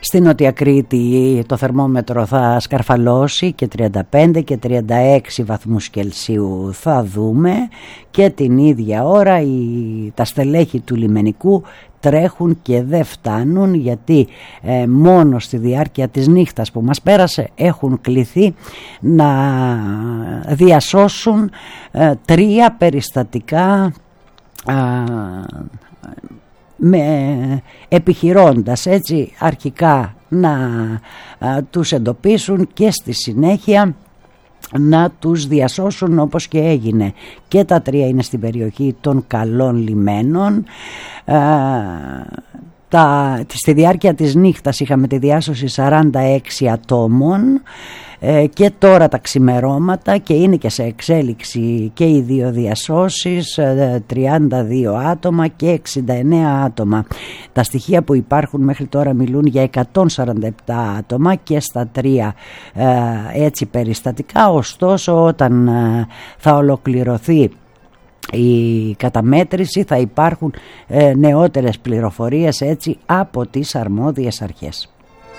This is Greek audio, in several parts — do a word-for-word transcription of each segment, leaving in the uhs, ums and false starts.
Στην Νότια Κρήτη το θερμόμετρο θα σκαρφαλώσει και τριάντα πέντε και τριάντα έξι βαθμούς Κελσίου θα δούμε, και την ίδια ώρα οι, τα στελέχη του λιμενικού τρέχουν και δεν φτάνουν, γιατί ε, μόνο στη διάρκεια της νύχτας που μας πέρασε έχουν κληθεί να διασώσουν ε, τρία περιστατικά ε, με, επιχειρώντας έτσι αρχικά να α, τους εντοπίσουν και στη συνέχεια να τους διασώσουν, όπως και έγινε. Και τα τρία είναι στην περιοχή των Καλών Λιμένων. Α, τα, στη διάρκεια της νύχτας είχαμε τη διάσωση σαράντα έξι ατόμων, και τώρα τα ξημερώματα, και είναι και σε εξέλιξη και οι δύο διασώσεις, τριάντα δύο άτομα και εξήντα εννέα άτομα. Τα στοιχεία που υπάρχουν μέχρι τώρα μιλούν για εκατόν σαράντα επτά άτομα και στα τρία έτσι περιστατικά. Ωστόσο, όταν θα ολοκληρωθεί η καταμέτρηση θα υπάρχουν νεότερες πληροφορίες έτσι από τις αρμόδιες αρχές.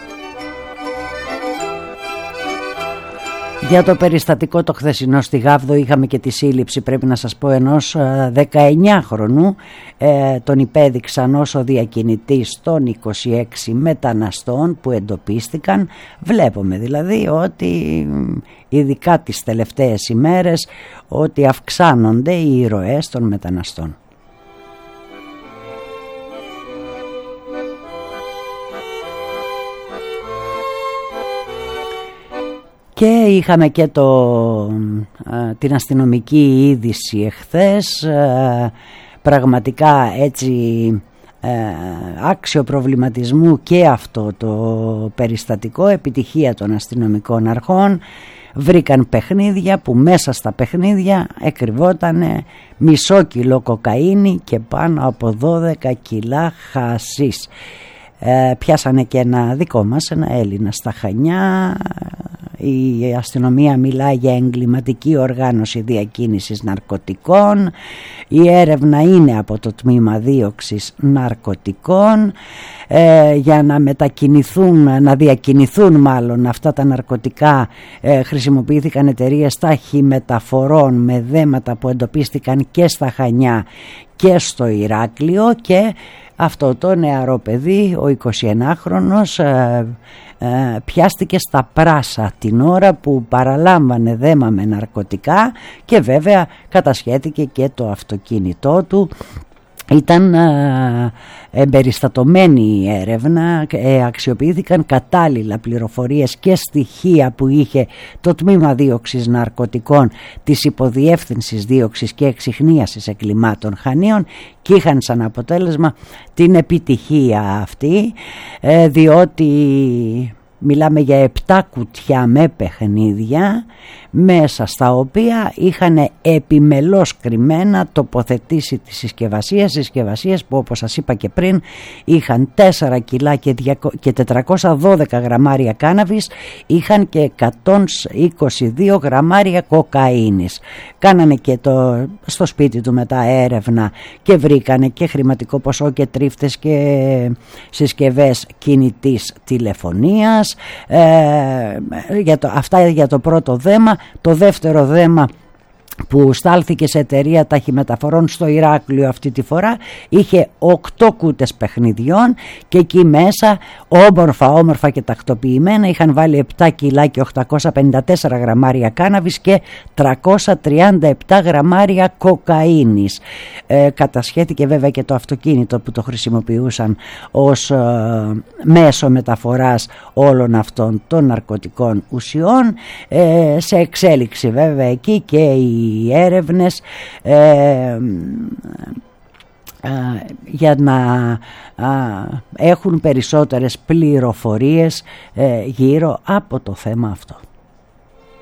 Για το περιστατικό το χθεσινό στη Γάβδο είχαμε και τη σύλληψη, πρέπει να σας πω, ενός δεκαεννιάχρονου. Ε, τον υπέδειξαν ως ο διακινητής των είκοσι έξι μεταναστών που εντοπίστηκαν. Βλέπουμε δηλαδή ότι ειδικά τις τελευταίες ημέρες ότι αυξάνονται οι ροές των μεταναστών. Και είχαμε και το, την αστυνομική είδηση εχθές, πραγματικά έτσι άξιο προβληματισμού και αυτό το περιστατικό, επιτυχία των αστυνομικών αρχών. Βρήκαν παιχνίδια που μέσα στα παιχνίδια εκρυβόταν μισό κιλό κοκαίνη και πάνω από δώδεκα κιλά χασίς. Ε, πιάσανε και ένα δικό μας, ένα Έλληνα στα Χανιά. Η αστυνομία μιλάει για εγκληματική οργάνωση διακίνησης ναρκωτικών. Η έρευνα είναι από το τμήμα δίωξης ναρκωτικών, ε, για να μετακινηθούν, να διακινηθούν μάλλον αυτά τα ναρκωτικά. ε, χρησιμοποιήθηκαν εταιρείες ταχυμεταφορών με δέματα που εντοπίστηκαν και στα Χανιά και στο Ηράκλειο, και αυτό το νεαρό παιδί, ο εικοσιενάχρονος, ε, ε, πιάστηκε στα Πράσα την ώρα που παραλάμβανε δέμα με ναρκωτικά, και βέβαια κατασχέθηκε και το αυτοκίνητό του. Ήταν ε, εμπεριστατωμένη η έρευνα, ε, αξιοποιήθηκαν κατάλληλα πληροφορίες και στοιχεία που είχε το τμήμα δίωξης ναρκωτικών της υποδιεύθυνσης δίωξης και εξιχνίασης εγκλημάτων Χανίων, και είχαν σαν αποτέλεσμα την επιτυχία αυτή, ε, διότι μιλάμε για επτά κουτιά με παιχνίδια, μέσα στα οποία είχαν επιμελώς κρυμμένα τοποθετήσει τις συσκευασίες, συσκευασίες που, όπως σας είπα και πριν, είχαν τέσσερα κιλά και τετρακόσια δώδεκα γραμμάρια κάναβης, είχαν και εκατόν είκοσι δύο γραμμάρια κοκαίνης. Κάνανε και το, στο σπίτι του μετά έρευνα και βρήκανε και χρηματικό ποσό και τρίφτες και συσκευές κινητής τηλεφωνίας. Ε, για το, αυτά για το πρώτο δέμα. Το δεύτερο δέμα, που στάλθηκε σε εταιρεία ταχυμεταφορών στο Ηράκλειο αυτή τη φορά, είχε οκτώ κούτες παιχνιδιών, και εκεί μέσα όμορφα όμορφα και τακτοποιημένα είχαν βάλει επτά κιλά και οκτακόσια πενήντα τέσσερα γραμμάρια κάναβης και τριακόσια τριάντα επτά γραμμάρια κοκαίνης. Ε, κατασχέθηκε βέβαια και το αυτοκίνητο που το χρησιμοποιούσαν ως ε, μέσο μεταφοράς όλων αυτών των ναρκωτικών ουσιών. Ε, σε εξέλιξη βέβαια εκεί και η οι έρευνες ε, ε, για να ε, έχουν περισσότερες πληροφορίες ε, γύρω από το θέμα αυτό.